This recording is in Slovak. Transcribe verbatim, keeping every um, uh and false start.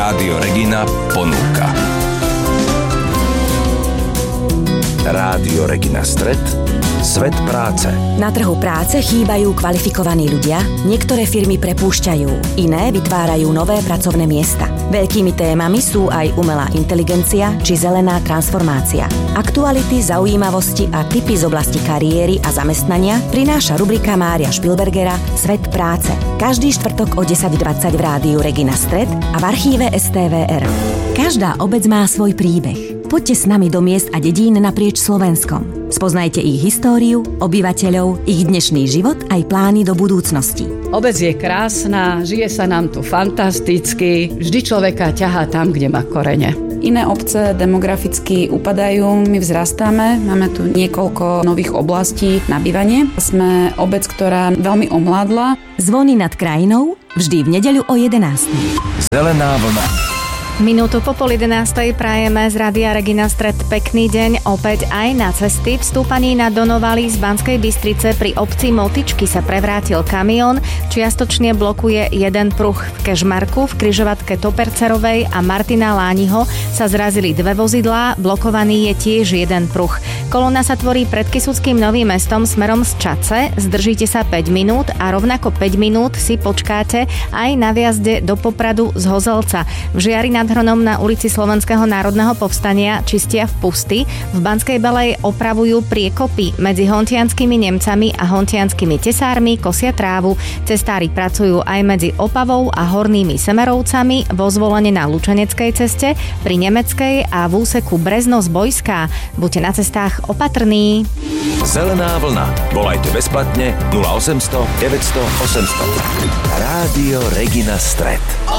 Rádio Regina ponúka. Rádio Regina Stred, svet práce. Na trhu práce chýbajú kvalifikovaní ľudia, niektoré firmy prepúšťajú, iné vytvárajú nové pracovné miesta. Veľkými témami sú aj umelá inteligencia či zelená transformácia. Aktuality, zaujímavosti a tipy z oblasti kariéry a zamestnania prináša rubrika Mária Špilbergera Svet práce. Každý štvrtok o desať dvadsať v rádiu Regina Stred a v archíve es té vé er. Každá obec má svoj príbeh. Poďte s nami do miest a dedín naprieč Slovenskom. Spoznajte ich históriu, obyvateľov, ich dnešný život aj plány do budúcnosti. Obec je krásna, žije sa nám tu fantasticky, vždy človeka ťahá tam, kde má korene. Iné obce demograficky upadajú, my vzrastáme, máme tu niekoľko nových oblastí na bývanie. Sme obec, ktorá veľmi omládla. Zvony nad krajinou vždy v nedeľu o jedenástej. Zelená vlna. Minútu po pol jedenástej prajeme z Rádia Regina Stred pekný deň, opäť aj na cesty. V stúpaní na Donovali z Banskej Bystrice pri obci Motičky sa prevrátil kamión, čiastočne blokuje jeden pruh. V Kežmarku, v križovatke Topercerovej a Martina Lániho sa zrazili dve vozidlá, blokovaný je tiež jeden pruh. Kolóna sa tvorí pred Kysuckým Novým Mestom smerom z Čace, zdržíte sa päť minút a rovnako päť minút si počkáte aj na viazde do Popradu z Hozelca. V Žiari nad Hronom na ulici Slovenského národného povstania čistia v Pusty. V Banskej Belej opravujú priekopy. Medzi hontianskými Nemcami a hontianskými tesármi kosia trávu. Cestári pracujú aj medzi Opavou a Hornými Semerovcami, vo Zvolene na Lučeneckej ceste, pri Nemeckej a v úseku Brezno-Zbojská. Buďte na cestách opatrní. Zelená vlna. Volajte bezplatne nula osemsto deväťsto osemsto. Rádio Regina Stred.